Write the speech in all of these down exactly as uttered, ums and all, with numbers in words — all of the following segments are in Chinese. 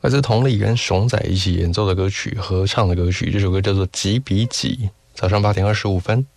来自同理跟熊仔一起演奏的歌曲，合唱的歌曲，这首歌叫做《几比几》。早上八点二十五分。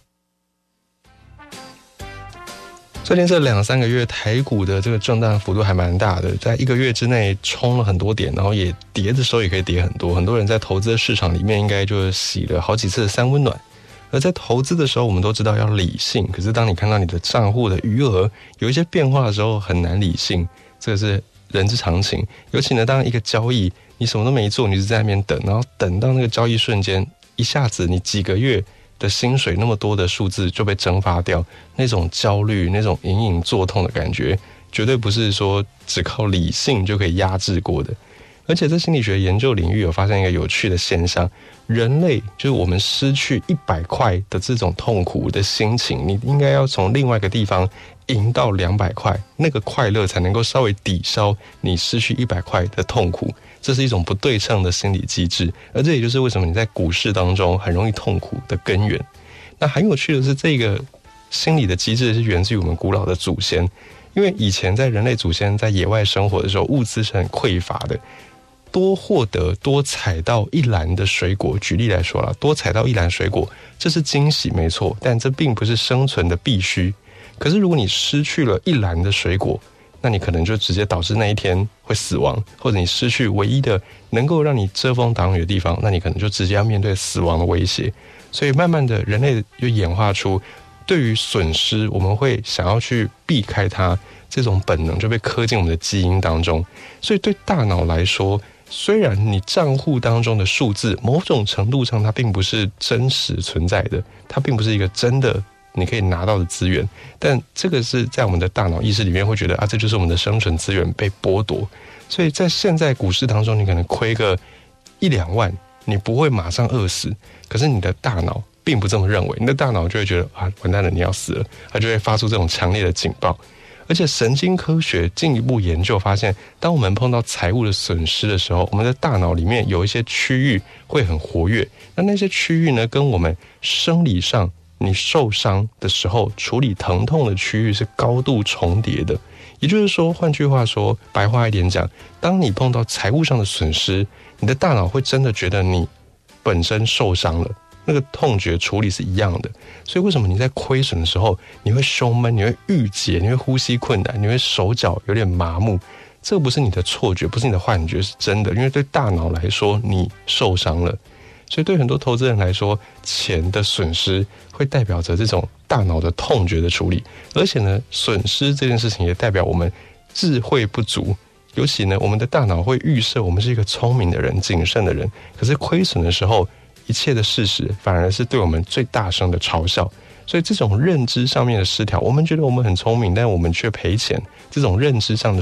最近这两三个月，台股的这个震荡幅度还蛮大的，在一个月之内冲了很多点，然后也跌的时候也可以跌很多。很多人在投资的市场里面，应该就洗了好几次的三温暖。而在投资的时候，我们都知道要理性，可是当你看到你的账户的余额有一些变化的时候，很难理性，这个是人之常情。尤其呢，当一个交易你什么都没做，你就在那边等，然后等到那个交易瞬间，一下子你几个月的薪水那么多的数字就被蒸发掉，那种焦虑，那种隐隐作痛的感觉，绝对不是说只靠理性就可以压制过的。而且在心理学研究领域有发现一个有趣的现象，人类就是我们失去一百块的这种痛苦的心情，你应该要从另外一个地方赢到两百块，那个快乐才能够稍微抵消你失去一百块的痛苦。这是一种不对称的心理机制，而这也就是为什么你在股市当中很容易痛苦的根源。那很有趣的是，这个心理的机制是源自于我们古老的祖先，因为以前在人类祖先在野外生活的时候，物资是很匮乏的，多获得多采到一篮的水果，举例来说啦，多采到一篮水果，这是惊喜没错，但这并不是生存的必须。可是如果你失去了一篮的水果，那你可能就直接导致那一天会死亡，或者你失去唯一的能够让你遮风挡雨的地方，那你可能就直接要面对死亡的威胁。所以慢慢的人类就演化出对于损失我们会想要去避开它，这种本能就被刻进我们的基因当中。所以对大脑来说，虽然你账户当中的数字某种程度上它并不是真实存在的，它并不是一个真的你可以拿到的资源，但这个是在我们的大脑意识里面会觉得啊，这就是我们的生存资源被剥夺。所以在现在股市当中，你可能亏个一两万，你不会马上饿死，可是你的大脑并不这么认为，你的大脑就会觉得啊，完蛋了，你要死了，它就会发出这种强烈的警报。而且神经科学进一步研究发现，当我们碰到财务的损失的时候，我们的大脑里面有一些区域会很活跃，那那些区域呢，跟我们生理上你受伤的时候处理疼痛的区域是高度重叠的。也就是说，换句话说，白话一点讲，当你碰到财务上的损失，你的大脑会真的觉得你本身受伤了，那个痛觉处理是一样的。所以为什么你在亏损的时候你会胸闷，你会郁结，你会呼吸困难，你会手脚有点麻木，这不是你的错觉，不是你的幻觉，是真的。因为对大脑来说你受伤了。所以对很多投资人来说，钱的损失会代表着这种大脑的痛觉的处理，而且呢，损失这件事情也代表我们智慧不足。尤其呢，我们的大脑会预设我们是一个聪明的人、谨慎的人，可是亏损的时候，一切的事实反而是对我们最大声的嘲笑。所以这种认知上面的失调，我们觉得我们很聪明，但我们却赔钱，这种认知上的